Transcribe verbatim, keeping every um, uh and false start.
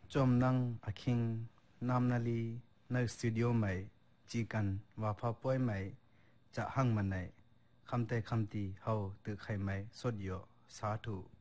จอมนังอคิงนามนาลีในสตูดิโอใหม่จีกันว่าพอป่วยใหม่จะหั่งมันไหนคำแต่คำตีเฮาตึกไข่ไหมสดโยสาธุ